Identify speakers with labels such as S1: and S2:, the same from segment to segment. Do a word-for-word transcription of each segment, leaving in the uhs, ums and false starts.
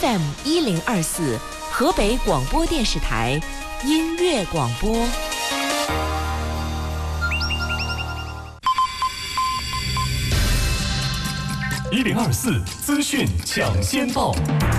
S1: F M 一零二四，河北广播电视台音乐广播。
S2: 一零二四资讯抢先报。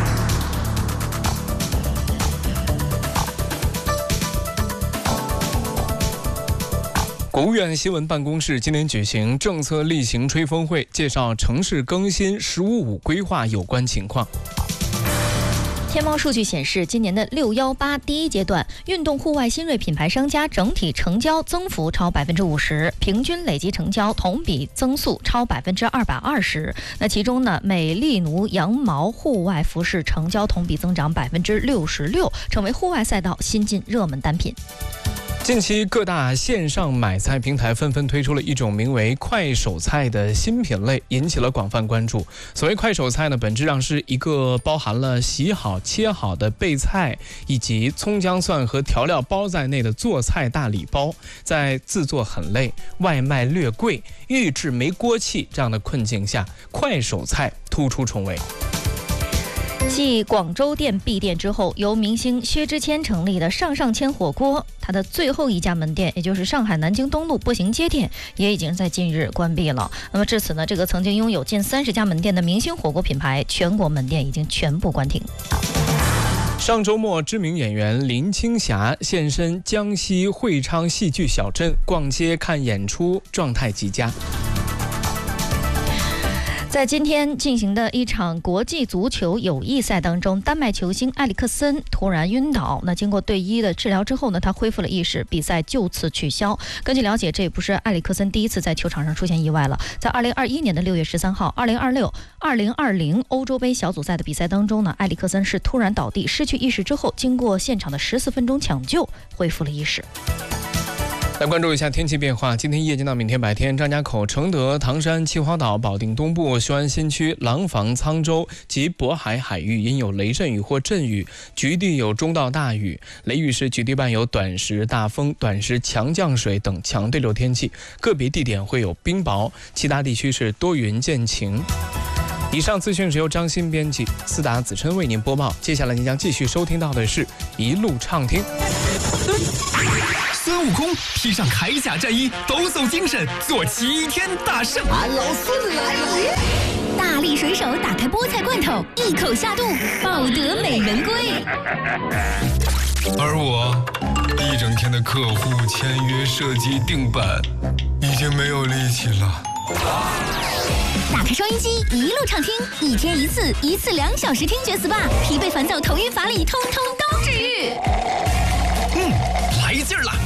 S2: 国务院新闻办公室今天举行政策例行吹风会，介绍城市更新“十五五”规划有关情况。
S3: 天猫数据显示，今年的六一八第一阶段，运动户外新锐品牌商家整体成交增幅超百分之五十，平均累计成交同比增速超百分之二百二十。那其中呢，美丽奴羊毛户外服饰成交同比增长百分之六十六，成为户外赛道新晋热门单品。
S2: 近期各大线上买菜平台纷纷推出了一种名为快手菜的新品类，引起了广泛关注。所谓快手菜呢，本质上是一个包含了洗好切好的备菜以及葱姜蒜和调料包在内的做菜大礼包，在制作很累、外卖略贵、预制没锅气这样的困境下，快手菜突出重围。
S3: 继广州店闭店之后，由明星薛之谦成立的上上签火锅，它的最后一家门店，也就是上海南京东路步行街店，也已经在近日关闭了。那么至此呢，这个曾经拥有近三十家门店的明星火锅品牌，全国门店已经全部关停。
S2: 上周末，知名演员林青霞现身江西会昌戏剧小镇，逛街看演出，状态极佳。
S3: 在今天进行的一场国际足球友谊赛当中，丹麦球星埃里克森突然晕倒。那经过队医的治疗之后呢，他恢复了意识，比赛就此取消。根据了解，这也不是埃里克森第一次在球场上出现意外了。在二零二一年的六月十三号，二零二六、二零二零欧洲杯小组赛的比赛当中呢，埃里克森是突然倒地，失去意识之后，经过现场的十四分钟抢救，恢复了意识。
S2: 来关注一下天气变化。今天夜间到明天白天，张家口、承德、唐山、秦皇岛、保定东部、雄安新区、廊坊、沧州及渤海海域因有雷阵雨或阵雨，局地有中到大雨。雷雨时局地伴有短时大风、短时强降水等强对流天气，个别地点会有冰雹，其他地区是多云见晴。以上资讯是由张鑫编辑，思达子琛为您播报。接下来您将继续收听到的是一路畅听。
S4: 孙悟空披上铠甲战衣，抖擞精神，做齐天大圣。
S5: 俺老孙来了！
S6: 大力水手打开菠菜罐头，一口下肚，抱得美人归。
S7: 而我一整天的客户签约、设计、定版，已经没有力气了。
S6: 打开收音机，一路畅听，一天一次，一次两小时听觉 S P A， 疲惫烦躁、头晕乏力，通通都治愈。
S4: 嗯，来劲儿了！